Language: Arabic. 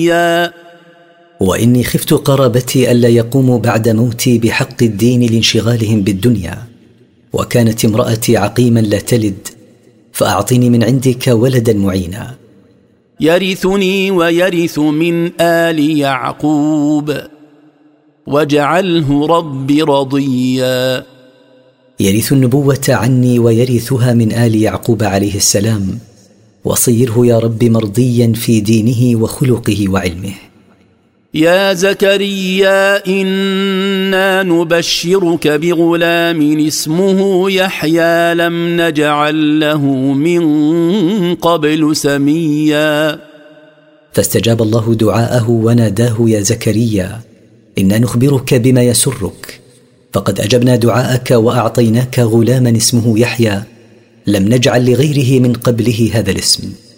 وإني خفت قرابتي ألا يقوموا بعد موتي بحق الدين لانشغالهم بالدنيا، وكانت امرأتي عقيما لا تلد، فأعطني من عندك ولدا معينا يرثني ويرث من آل يعقوب واجعله رب رضيا. يرث النبوة عني ويرثها من آل يعقوب عليه السلام، وصيره يا رب مرضيا في دينه وخلقه وعلمه. يا زكريا إنا نبشرك بغلام اسمه يحيى لم نجعل له من قبل سميا. فاستجاب الله دعاءه وناداه يا زكريا إنا نخبرك بما يسرك، فقد أجبنا دعاءك وأعطيناك غلاما اسمه يحيى لم نجعل لغيره من قبله هذا الاسم.